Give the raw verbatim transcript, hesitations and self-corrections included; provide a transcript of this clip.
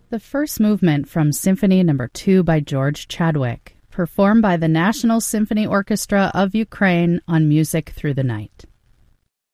The first movement from Symphony Number two by George Chadwick, performed by the National Symphony Orchestra of Ukraine on Music Through the Night.